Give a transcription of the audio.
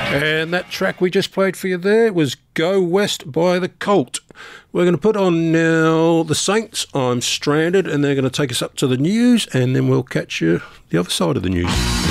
And that track we just played for you there was Go West by The Cult. We're going to put on now The Saints, I'm Stranded, and they're going to take us up to the news, and then we'll catch you the other side of the news.